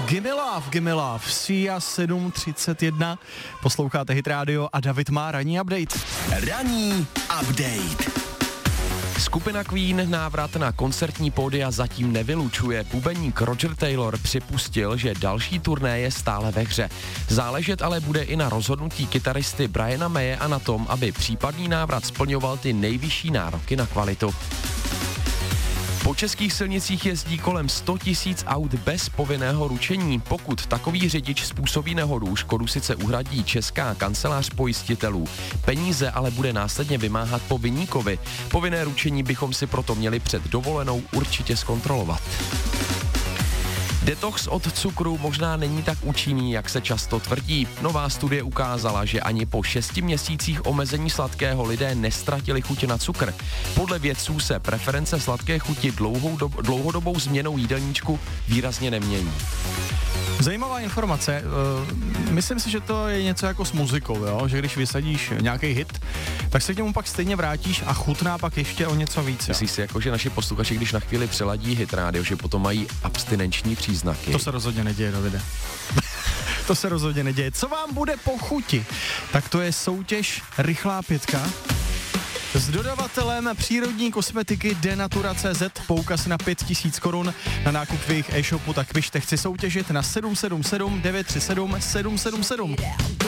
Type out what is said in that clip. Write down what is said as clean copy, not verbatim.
Gimme Love, Sia 7:31, posloucháte Hit Radio a David má ranní update. Ranní update. Skupina Queen návrat na koncertní pódia zatím nevylučuje. Bubeník Roger Taylor připustil, že další turné je stále ve hře. Záležet ale bude i na rozhodnutí kytaristy Briana Maye a na tom, aby případný návrat splňoval ty nejvyšší nároky na kvalitu. Po českých silnicích jezdí kolem 100 000 aut bez povinného ručení. Pokud takový řidič způsobí nehodu, škodu sice uhradí Česká kancelář pojistitelů. Peníze ale bude následně vymáhat po viníkovi. Povinné ručení bychom si proto měli před dovolenou určitě zkontrolovat. Detox od cukru možná není tak účinný, jak se často tvrdí. Nová studie ukázala, že ani po 6 měsících omezení sladkého lidé nestratili chuť na cukr. Podle vědců se preference sladké chuti dlouhodobou změnou jídelníčku výrazně nemění. Zajímavá informace, myslím si, že to je něco jako s muzikou, jo? Že když vysadíš nějaký hit, tak se k němu pak stejně vrátíš a chutná pak ještě o něco víc. Myslíš si, jako, že naši posluchači, když na chvíli přeladí Hit Radio, že potom mají abstinenční příznaky? To se rozhodně neděje, Davide. To se rozhodně neděje. Co vám bude po chuti? Tak to je soutěž Rychlá pětka. S dodavatelem přírodní kosmetiky Denatura.cz poukaz na 5 000 korun na nákup v jejich e-shopu, tak pište chci soutěžit na 777 937 777.